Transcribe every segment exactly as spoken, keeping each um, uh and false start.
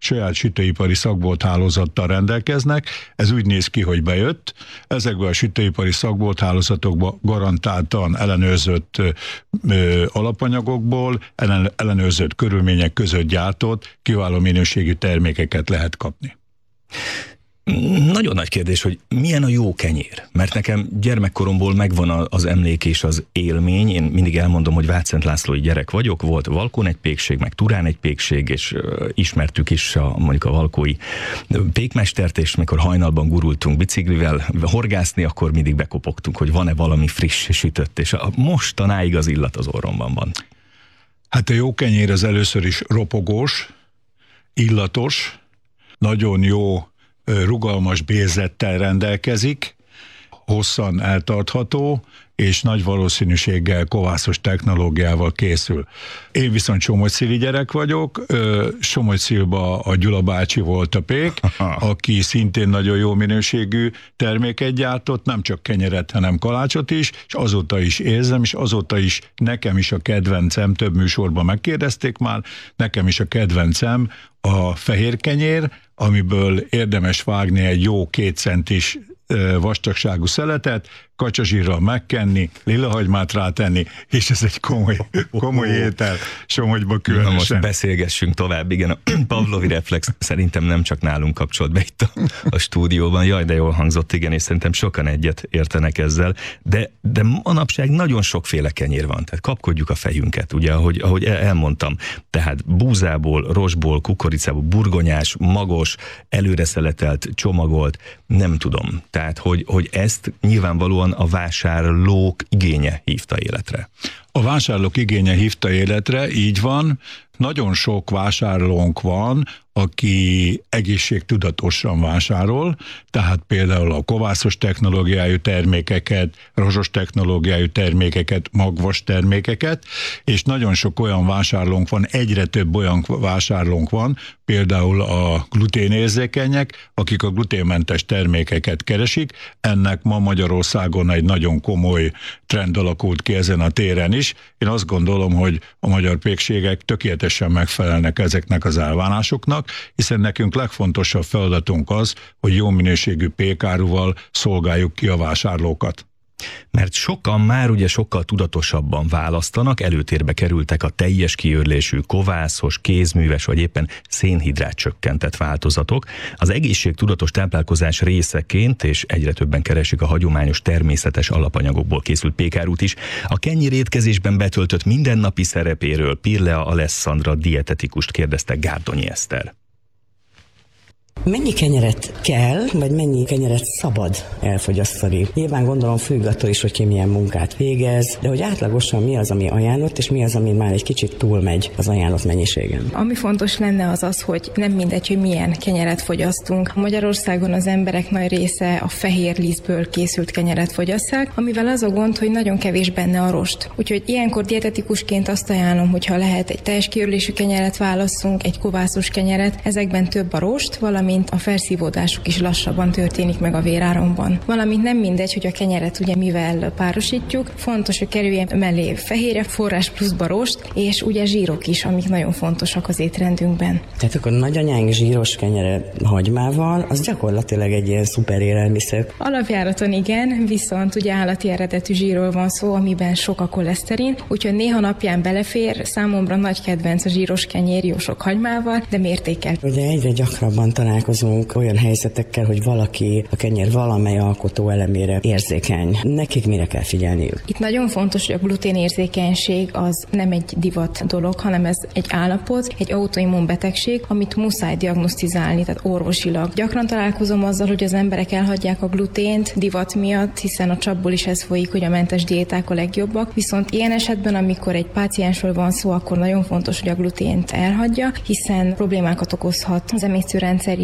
saját sütőipari szakbolthálózattal rendelkeznek. Ez úgy néz ki, hogy bejött. Ezekben a sütőipari szakbolthálózatokban garantáltan ellenőrzött ö, alapanyagokból, ellen, ellenőrzött körülmények között gyártott, kiváló minőségű termékeket lehet kapni. Nagyon nagy kérdés, hogy milyen a jó kenyér? Mert nekem gyermekkoromból megvan az emlék és az élmény. Én mindig elmondom, hogy Vácszent Lászlói gyerek vagyok. Volt Valkón egy pékség, meg Turán egy pékség, és ismertük is a, mondjuk a valkói pékmestert, és mikor hajnalban gurultunk biciklivel horgászni, akkor mindig bekopogtunk, hogy van-e valami friss sütött, és a mostanáig az illat az orromban van. Hát a jó kenyér az először is ropogós, illatos, nagyon jó rugalmas bélzettel rendelkezik, hosszan eltartható, és nagy valószínűséggel kovászos technológiával készül. Én viszont Somogyszili gyerek vagyok, Somogyszilba a Gyula bácsi volt a pék, aki szintén nagyon jó minőségű terméket gyártott, nem csak kenyeret, hanem kalácsot is, és azóta is érzem, és azóta is nekem is a kedvencem, több műsorban megkérdezték már, nekem is a kedvencem a fehér kenyér, amiből érdemes vágni egy jó két centis vastagságú szeletet, kacsazsírral megkenni, lilahagymát rátenni, és ez egy komoly, komoly étel, Somogyba különösen. Na most beszélgessünk tovább, igen, a Pavlovi reflex szerintem nem csak nálunk kapcsolt be itt a, a stúdióban, jaj, de jól hangzott, igen, és szerintem sokan egyet értenek ezzel, de, de manapság nagyon sokféle kenyér van, tehát kapkodjuk a fejünket, ugye, ahogy, ahogy elmondtam, tehát búzából, rostból, kukoricából, burgonyás, magos, előre szeletelt, csomagolt, nem tudom, tehát, hogy, hogy ezt nyilvánvalóan a vásárlók igénye hívta életre. A vásárlók igénye hívta életre, így van. Nagyon sok vásárlónk van, aki egészségtudatosan vásárol, tehát például a kovászos technológiájú termékeket, rozsos technológiájú termékeket, magvas termékeket, és nagyon sok olyan vásárlónk van, egyre több olyan vásárlónk van, például a gluténérzékenyek, akik a gluténmentes termékeket keresik. Ennek ma Magyarországon egy nagyon komoly trend alakult ki ezen a téren is. Én azt gondolom, hogy a magyar pékségek tökéletesen megfelelnek ezeknek az elvárásoknak, hiszen nekünk legfontosabb feladatunk az, hogy jó minőségű pékáruval szolgáljuk ki a vásárlókat. Mert sokan már ugye sokkal tudatosabban választanak, előtérbe kerültek a teljes kiörlésű, kovászos, kézműves vagy éppen szénhidrát csökkentett változatok. Az egészségtudatos táplálkozás részeként, és egyre többen keresik a hagyományos természetes alapanyagokból készült pékárút is, a kenyér étkezésben betöltött mindennapi szerepéről Pirlea Alessandra dietetikust kérdezte Gárdonyi Eszter. Mennyi kenyeret kell, vagy mennyi kenyeret szabad elfogyasztani? Nyilván gondolom függ attól is, hogy ki milyen munkát végez, de hogy átlagosan mi az, ami ajánlott, és mi az, ami már egy kicsit túlmegy az ajánlott mennyiségen. Ami fontos lenne az az, hogy nem mindegy, hogy milyen kenyeret fogyasztunk. Magyarországon az emberek nagy része a fehér lisztből készült kenyeret fogyasszák, amivel az a gond, hogy nagyon kevés benne a rost. Úgyhogy ilyenkor dietetikusként azt ajánlom, hogy ha lehet egy teljes kiörlésű kenyeret válasszunk, egy kovászos kenyeret, ezekben több a rost, valamint a felszívódásuk is lassabban történik meg a véráramban. Valamint nem mindegy, hogy a kenyeret ugye mivel párosítjuk, fontos, hogy kerüljen mellé fehérje, forrás pluszba rost, és ugye zsírok is, amik nagyon fontosak az étrendünkben. Tehát akkor nagyanyánk zsíros kenyere hagymával, az gyakorlatilag egy ilyen szuper élelmiszer. Alapjáraton igen, viszont ugye állati eredetű zsírról van szó, amiben sok a koleszterin, úgyhogy néha napján belefér, számomra nagy kedvenc a zsíros kenyér jó sok hagymával, de mértékkel. Ugye egyre gyakrabban találkozunk olyan helyzetekkel, hogy valaki a kenyér valamely alkotó elemére érzékeny. Nekik mire kell figyelniük? Itt nagyon fontos, hogy a gluténérzékenység az nem egy divat dolog, hanem ez egy állapot, egy autoimmun betegség, amit muszáj diagnosztizálni, tehát orvosilag. Gyakran találkozom azzal, hogy az emberek elhagyják a glutént divat miatt, hiszen a csapból is ez folyik, hogy a mentes diéták a legjobbak. Viszont ilyen esetben, amikor egy páciensről van szó, akkor nagyon fontos, hogy a glutént elhagyja, hiszen problémákat okozhat az emésztőrendszeri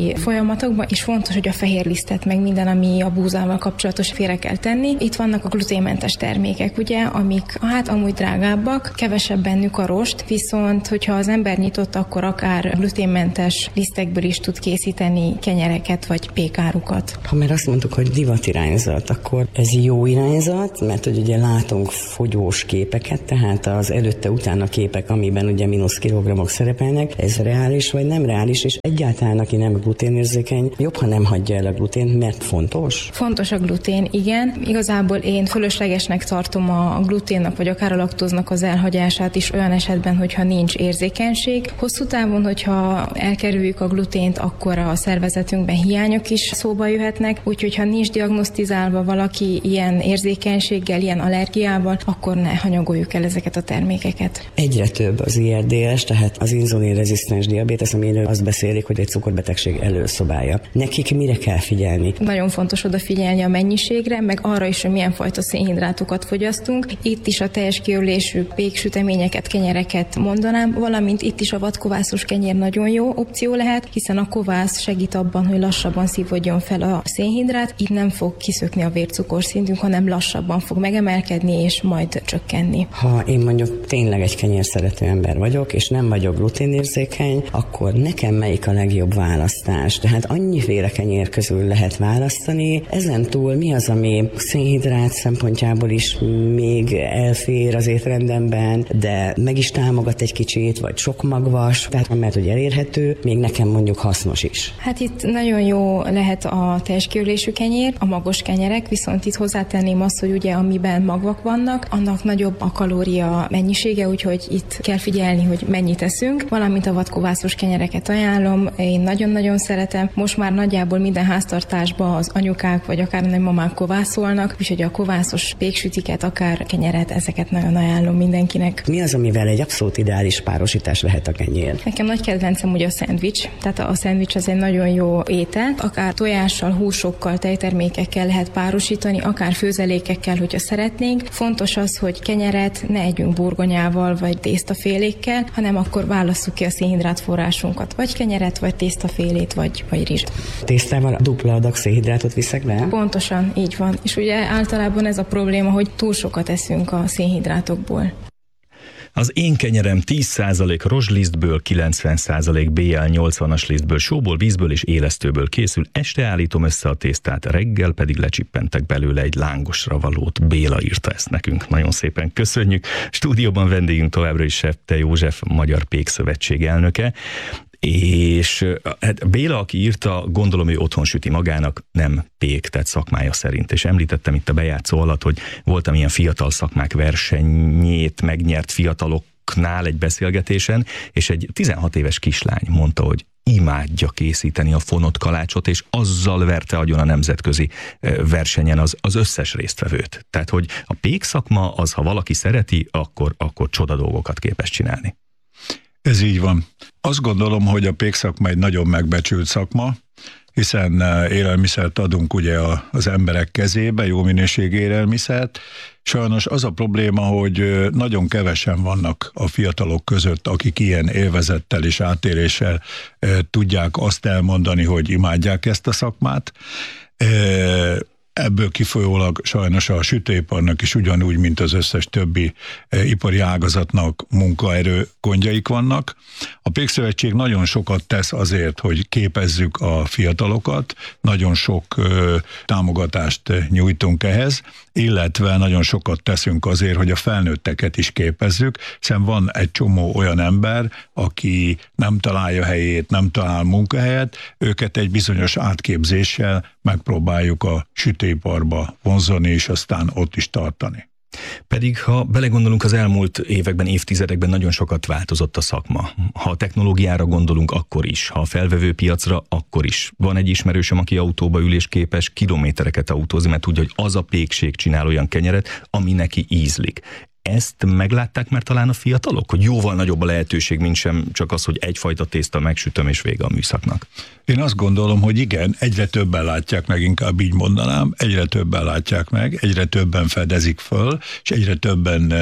ipari folyamatokban, és fontos, hogy a fehér lisztet, meg minden, ami a búzával kapcsolatos, félre kell tenni. Itt vannak a gluténmentes termékek, ugye, amik hát amúgy drágábbak, kevesebb bennük a rost, viszont hogyha az ember nyitott, akkor akár gluténmentes lisztekből is tud készíteni kenyereket vagy pékárukat. Ha már azt mondtuk, hogy divatirányzat, akkor ez jó irányzat, mert hogy ugye látunk fogyós képeket, tehát az előtte-utána képek, amiben ugye mínusz kilogramok szerepelnek, ez reális vagy nem reális, és egyáltalán aki nem gluténérzékeny, jobb, ha nem hagyja el a glutént, mert fontos? Fontos a glutén, igen. Igazából én fölöslegesnek tartom a gluténnak, vagy akár a laktóznak az elhagyását is olyan esetben, hogyha nincs érzékenység. Hosszú távon, hogyha elkerüljük a glutént, akkor a szervezetünkben hiányok is szóba jöhetnek, úgyhogy ha nincs diagnosztizálva valaki ilyen érzékenységgel, ilyen allergiával, akkor ne hanyagoljuk el ezeket a termékeket. Egyre több az i er dé es, tehát az inzulinrezisztens diabétesz, amiről azt beszélik, hogy egy cukorbetegség előszobája. Nekik mire kell figyelni? Nagyon fontos odafigyelni a mennyiségre, meg arra is, hogy milyen fajta szénhidrátokat fogyasztunk. Itt is a teljes kiörlésű péksüteményeket, kenyereket mondanám, valamint itt is a vadkovászos kenyér nagyon jó opció lehet, hiszen a kovász segít abban, hogy lassabban szívódjon fel a szénhidrát, így nem fog kiszökni a vércukorszintünk, hanem lassabban fog megemelkedni és majd csökkenni. Ha én mondjuk tényleg egy kenyérszerető ember vagyok, és nem vagyok gluténérzékeny, akkor nekem melyik a legjobb választás? Tehát annyiféle kenyér közül lehet választani. Ezen túl mi az, ami szénhidrát szempontjából is még elfér az étrendemben, de meg is támogat egy kicsit, vagy sok magvas, tehát mert hogy elérhető, még nekem mondjuk hasznos is. Hát itt nagyon jó lehet a teljes kiörlésű kenyér, a magos kenyerek, viszont itt hozzátenném azt, hogy ugye amiben magvak vannak, annak nagyobb a kalória mennyisége, úgyhogy itt kell figyelni, hogy mennyit eszünk, valamint a vadkovászos kenyereket ajánlom, én nagyon-nagyon szeretem. Most már nagyjából minden háztartásban az anyukák vagy akár nem mamák kovászolnak, úgyhogy a kovászos péksütiket, akár kenyeret, ezeket nagyon ajánlom mindenkinek. Mi az, amivel egy abszolút ideális párosítás lehet a kenyér? Nekem nagy kedvencem ugye a szendvics, tehát a szendvics az egy nagyon jó étel, akár tojással, húsokkal, tejtermékekkel lehet párosítani, akár főzelékekkel, hogyha szeretnénk. Fontos az, hogy kenyeret ne együnk burgonyával vagy tésztafélékkel, hanem akkor válasszuk ki a szénhidrátforrásunkat, vagy kenyeret, vagy tésztafélét, vagy, vagy rizst. Tésztával dupla adag szénhidrátot viszek be? Pontosan, így van. És ugye általában ez a probléma, hogy túl sokat eszünk a szénhidrátokból. Az én kenyerem tíz százalék rozslisztből, kilencven százalék bé el nyolcvanas lisztből, sóból, vízből és élesztőből készül. Este állítom össze a tésztát, reggel pedig lecsippentek belőle egy lángosra valót. Béla írta ezt nekünk. Nagyon szépen köszönjük. Stúdióban vendégünk továbbra is Septe József, Magyar Pékszövetség elnöke. És hát Béla, aki írta, gondolom, ő otthon süti magának, nem pék, tehát szakmája szerint. És említettem itt a bejátszó alatt, hogy voltam ilyen fiatal szakmák versenyét megnyert fiataloknál egy beszélgetésen, és egy tizenhat éves kislány mondta, hogy imádja készíteni a fonott kalácsot, és azzal verte agyon a nemzetközi versenyen az, az összes résztvevőt. Tehát, hogy a pék szakma az, ha valaki szereti, akkor, akkor csoda dolgokat képes csinálni. Ez így van. Azt gondolom, hogy a pékszakma egy nagyon megbecsült szakma, hiszen élelmiszert adunk ugye az emberek kezébe, jó minőségű élelmiszert. Sajnos az a probléma, hogy nagyon kevesen vannak a fiatalok között, akik ilyen élvezettel és átéléssel tudják azt elmondani, hogy imádják ezt a szakmát. Ebből kifolyólag sajnos a sütőiparnak is ugyanúgy, mint az összes többi e, ipari ágazatnak munkaerő gondjaik vannak. A Pékszövetség nagyon sokat tesz azért, hogy képezzük a fiatalokat, nagyon sok e, támogatást nyújtunk ehhez, illetve nagyon sokat teszünk azért, hogy a felnőtteket is képezzük, hiszen van egy csomó olyan ember, aki nem találja helyét, nem talál munkahelyet, őket egy bizonyos átképzéssel megpróbáljuk a sütőiparba vonzani, és aztán ott is tartani. Pedig, ha belegondolunk, az elmúlt években, évtizedekben nagyon sokat változott a szakma. Ha a technológiára gondolunk, akkor is. Ha a felvevő piacra, akkor is. Van egy ismerősöm, aki autóba ül és képes kilométereket autózni, mert tudja, hogy az a pékség csinál olyan kenyeret, ami neki ízlik. Ezt meglátták már talán a fiatalok? Hogy jóval nagyobb a lehetőség, mint sem csak az, hogy egyfajta tészta megsütöm és vége a műszaknak. Én azt gondolom, hogy igen, egyre többen látják meg, inkább így mondanám, egyre többen látják meg, egyre többen fedezik föl, és egyre többen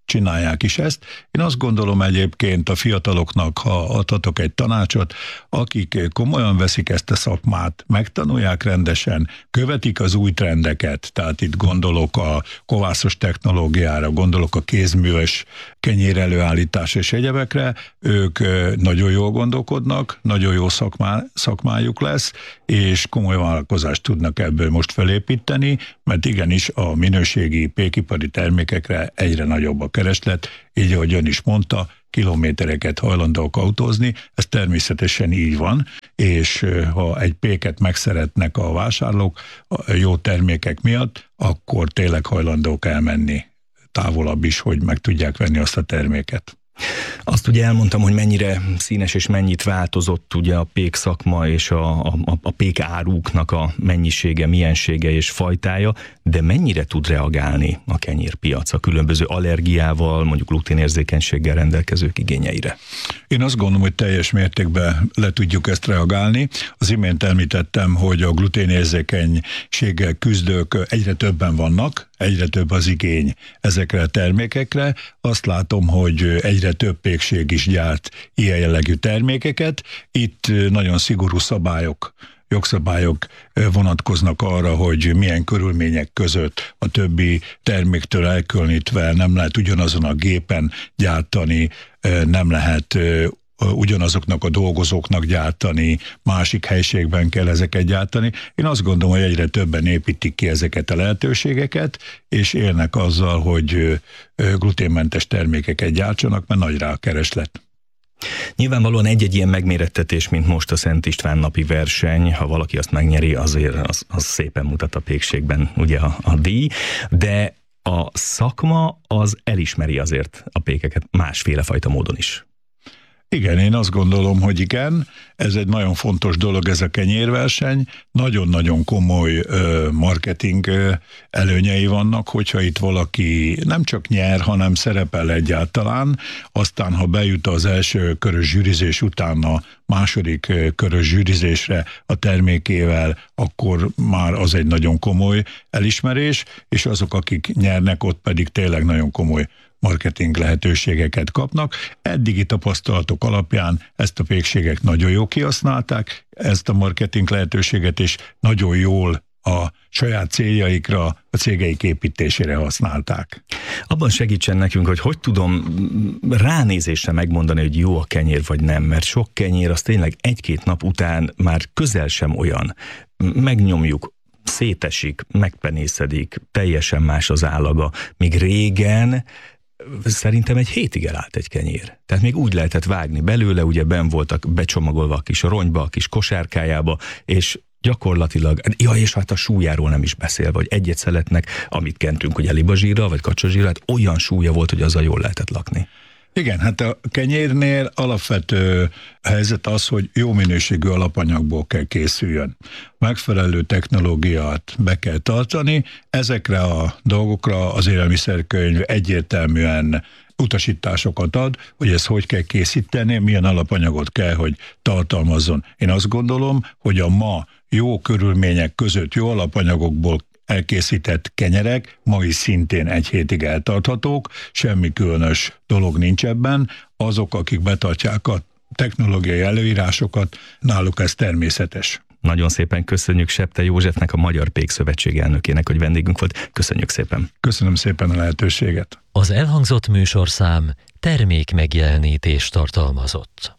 csinálják is ezt. Én azt gondolom egyébként a fiataloknak, ha adhatok egy tanácsot, akik komolyan veszik ezt a szakmát, megtanulják rendesen, követik az új trendeket, tehát itt gondolok a kovászos technológiára, gondolok a kézműves kenyér előállítás és egyebekre, ők nagyon jól gondolkodnak, nagyon jó szakmá, szakmájuk lesz, és komoly vállalkozást tudnak ebből most felépíteni, mert igenis a minőségi pékipari termékekre egyre nagyobb a kereslet, így ahogy ön is mondta, kilométereket hajlandók autózni, ez természetesen így van, és ha egy péket megszeretnek a vásárlók a jó termékek miatt, akkor tényleg hajlandók elmenni távolabb is, hogy meg tudják venni azt a terméket. Azt ugye elmondtam, hogy mennyire színes és mennyit változott ugye a pék szakma és a, a, a pék áruknak a mennyisége, miensége és fajtája, de mennyire tud reagálni a kenyérpiac a különböző allergiával, mondjuk gluténérzékenységgel rendelkezők igényeire? Én azt gondolom, hogy teljes mértékben le tudjuk ezt reagálni. Az imént említettem, hogy a gluténérzékenységgel küzdők egyre többen vannak, egyre több az igény ezekre a termékekre. Azt látom, hogy egyre több pékség is gyárt ilyen jellegű termékeket. Itt nagyon szigorú szabályok, jogszabályok vonatkoznak arra, hogy milyen körülmények között a többi terméktől elkülönítve nem lehet ugyanazon a gépen gyártani, nem lehet ugyanazoknak a dolgozóknak gyártani, másik helységben kell ezeket gyártani. Én azt gondolom, hogy egyre többen építik ki ezeket a lehetőségeket, és élnek azzal, hogy gluténmentes termékeket gyártsanak, mert nagy rá a kereslet. Nyilvánvalóan egy-egy ilyen megmérettetés, mint most a Szent István napi verseny, ha valaki azt megnyeri, azért az, az szépen mutat a pékségben ugye a, a díj, de a szakma az elismeri azért a pékeket másféle fajta módon is. Igen, én azt gondolom, hogy igen, ez egy nagyon fontos dolog, ez a kenyérverseny, nagyon-nagyon komoly ö, marketing ö, előnyei vannak, hogyha itt valaki nem csak nyer, hanem szerepel egyáltalán, aztán ha bejut az első körös zsűrizés után a második ö, körös zsűrizésre a termékével, akkor már az egy nagyon komoly elismerés, és azok, akik nyernek, ott pedig tényleg nagyon komoly marketing lehetőségeket kapnak. Eddigi tapasztalatok alapján ezt a pékségek nagyon jól kihasználták, ezt a marketing lehetőséget is nagyon jól a saját céljaikra, a cégeik építésére használták. Abban segítsen nekünk, hogy hogy tudom ránézésre megmondani, hogy jó a kenyér vagy nem, mert sok kenyér az tényleg egy-két nap után már közel sem olyan. Megnyomjuk, szétesik, megpenészedik, teljesen más az állaga. Míg régen szerintem egy hétig elállt egy kenyér. Tehát még úgy lehetett vágni belőle, ugye benn voltak becsomagolva a kis rongyba, a kis kosárkájába, és gyakorlatilag, ja, és hát a súlyáról nem is beszélve, hogy egy-egy szeletnek, amit kentünk, ugye libazsírral, vagy kacsazsírral, hát olyan súlya volt, hogy azzal jól lehetett lakni. Igen, hát a kenyérnél alapvető helyzet az, hogy jó minőségű alapanyagból kell készüljön. Megfelelő technológiát be kell tartani. Ezekre a dolgokra az élelmiszerkönyv egyértelműen utasításokat ad, hogy ezt hogy kell készíteni, milyen alapanyagot kell, hogy tartalmazzon. Én azt gondolom, hogy a ma jó körülmények között jó alapanyagokból elkészített kenyerek ma is szintén egy hétig eltarthatók, semmi különös dolog nincs ebben. Azok, akik betartják a technológiai előírásokat, náluk ez természetes. Nagyon szépen köszönjük Septe Józsefnek, a Magyar Pékszövetség elnökének, hogy vendégünk volt. Köszönjük szépen. Köszönöm szépen a lehetőséget. Az elhangzott műsorszám termék megjelenítést tartalmazott.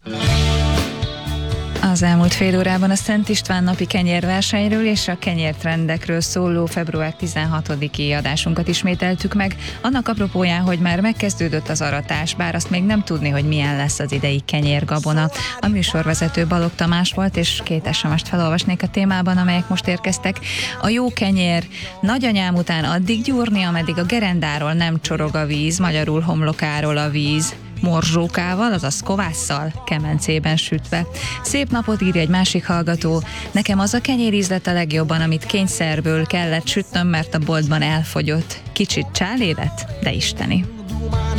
Az elmúlt fél órában a Szent István napi kenyérversenyről és a kenyértrendekről szóló február tizenhatodiki adásunkat ismételtük meg. Annak apropóján, hogy már megkezdődött az aratás, bár azt még nem tudni, hogy milyen lesz az idei kenyérgabona. A műsorvezető Balogh Tamás volt, és két es em est felolvasnék a témában, amelyek most érkeztek. A jó kenyér nagyanyám után addig gyúrni, ameddig a gerendáról nem csorog a víz, magyarul homlokáról a víz. Morzsókával, azaz kovásszal, kemencében sütve. Szép napot, írja egy másik hallgató. Nekem az a kenyér ízlet a legjobban, amit kényszerből kellett sütnöm, mert a boltban elfogyott. Kicsit csálélet, de isteni.